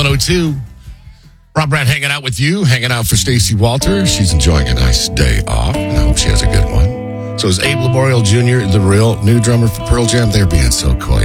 7:02. Rob Brad hanging out with you, hanging out for Stacey Walter. She's enjoying a nice day off, and I hope she has a good one. So is Abe Laboriel Jr., the real new drummer for Pearl Jam. They're being so coy